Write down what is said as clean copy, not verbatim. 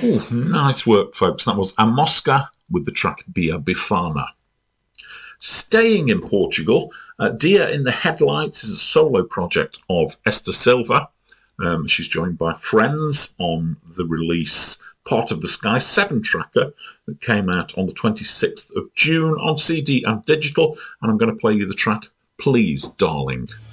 Ooh, nice work, folks. That was A Mosca with the track Bia Bifana. Staying in Portugal, Dia in the Headlights is a solo project of Esther Silva. She's joined by friends on the release Part of the Sky 7 tracker that came out on the 26th of June on CD and digital, and I'm going to play you the track Please Darling.